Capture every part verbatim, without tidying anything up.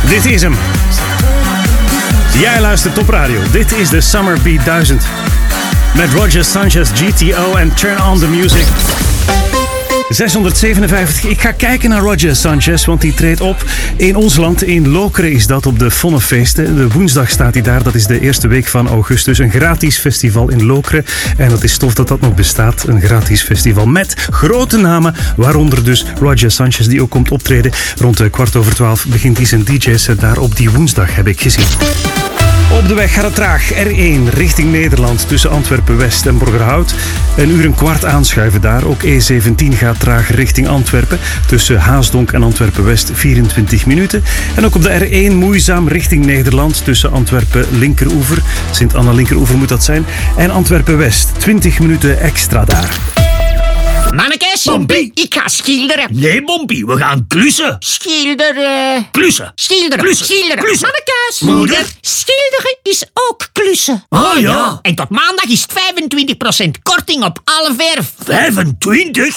Dit is hem. Jij luistert op radio. Dit is de Summer Beat duizend. Met Roger Sanchez, G T O en Turn on the Music. zeshonderdzevenenvijftig. Ik ga kijken naar Roger Sanchez, want die treedt op in ons land. In Lokeren is dat op de Vonnefeesten. De woensdag staat hij daar. Dat is de eerste week van augustus. Een gratis festival in Lokeren. En dat is tof dat dat nog bestaat. Een gratis festival met grote namen. Waaronder dus Roger Sanchez, die ook komt optreden. Rond de kwart over twaalf begint hij zijn D J-set daar op die woensdag, heb ik gezien. Op de weg gaat het traag. R één richting Nederland tussen Antwerpen-West en Borgerhout. Een uur en kwart aanschuiven daar. Ook E zeventien gaat traag richting Antwerpen. Tussen Haasdonk en Antwerpen-West vierentwintig minuten. En ook op de R één moeizaam richting Nederland tussen Antwerpen-Linkeroever. Sint-Anna-Linkeroever moet dat zijn. En Antwerpen-West. twintig minuten extra daar. Mannekes, Bompie. ik ga schilderen. Nee, Bompie, we gaan klussen. Schilderen. Klussen. Schilderen. Klussen. Schilderen. Klussen. Mannekes. Moeder. Schilderen is ook klussen. Oh ja. En tot maandag is het vijfentwintig procent korting op alle verf. vijfentwintig?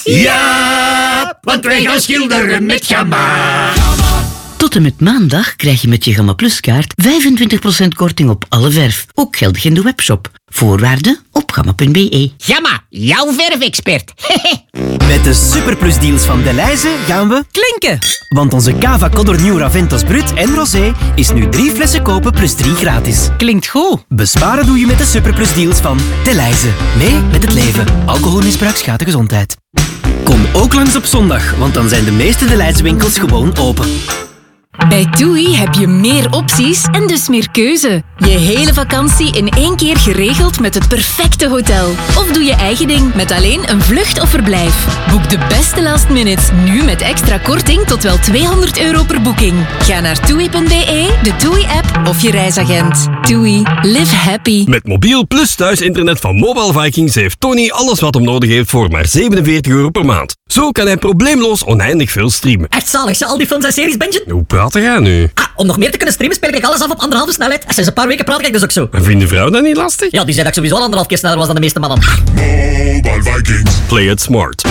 Ja, want wij gaan schilderen met Gamma. Tot en met maandag krijg je met je Gamma Plus kaart vijfentwintig procent korting op alle verf. Ook geldig in de webshop. Voorwaarden op gamma punt b e. Gamma, jouw verfexpert. Met de superplus deals van Delhaize gaan we klinken. Want onze Cava Codor New Raventos Brut en Rosé is nu drie flessen kopen plus drie gratis. Klinkt goed. Besparen doe je met de superplus deals van Delhaize. Mee met het leven. Alcoholmisbruik schaadt de gezondheid. Kom ook langs op zondag, want dan zijn de meeste Delhaize winkels gewoon open. Bij TUI heb je meer opties en dus meer keuze. Je hele vakantie in één keer geregeld met het perfecte hotel. Of doe je eigen ding met alleen een vlucht of verblijf. Boek de beste last minutes nu met extra korting tot wel tweehonderd euro per boeking. Ga naar toei punt b e, de TUI-app of je reisagent. TUI. Live happy. Met mobiel plus thuisinternet van Mobile Vikings heeft Tony alles wat hem nodig heeft voor maar zevenenveertig euro per maand. Zo kan hij probleemloos oneindig veel streamen. Echt zalig, al die films en series, Benjen. Hoe praat jij nu? Ah, om nog meer te kunnen streamen speel ik alles af op anderhalve snelheid. Sinds een paar weken praat ik dus ook zo. En vindt de vrouw dat niet lastig? Ja, die zei dat ik sowieso al anderhalf keer sneller was dan de meeste mannen. Mobile Vikings. Play it smart.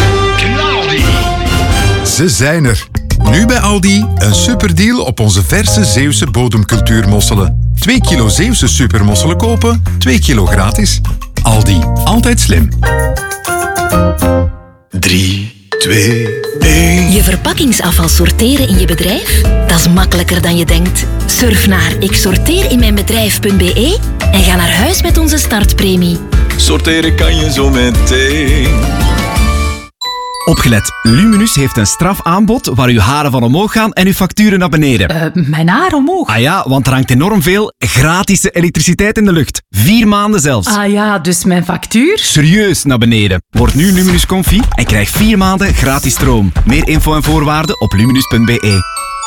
Ze zijn er. Nu bij Aldi een superdeal op onze verse Zeeuwse bodemcultuurmosselen. twee kilo Zeeuwse supermosselen kopen, twee kilo gratis. Aldi, altijd slim. drie, twee, één. Je verpakkingsafval sorteren in je bedrijf? Dat is makkelijker dan je denkt. Surf naar ik sorteer in mijn bedrijf punt b e en ga naar huis met onze startpremie. Sorteren kan je zo meteen. Opgelet, Luminus heeft een strafaanbod waar uw haren van omhoog gaan en uw facturen naar beneden. Uh, mijn haar omhoog? Ah ja, want er hangt enorm veel gratis elektriciteit in de lucht. Vier maanden zelfs. Ah ja, dus mijn factuur? Serieus naar beneden. Word nu Luminus Confi en krijg vier maanden gratis stroom. Meer info en voorwaarden op luminus punt b e.